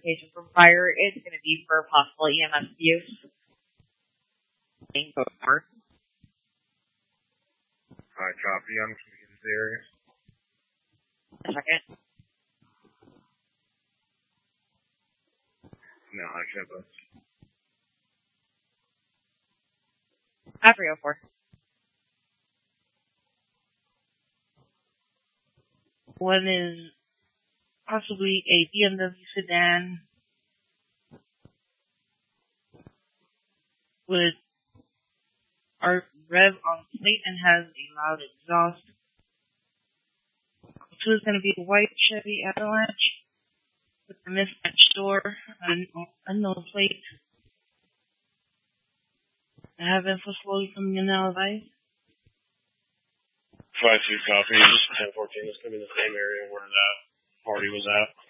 notification from fire. It's going to be for possible EMS use. Alright, copy. I'm just going to get this area. A second. No, I can't. 304. One is possibly a BMW sedan with our rev on plate and has a loud exhaust. Two is going to be a white Chevy Avalanche with a mismatched door, an unknown plate. I have info slowly coming in now, advice. 5-2 copy. 1014 is going to be the same area where that party was at.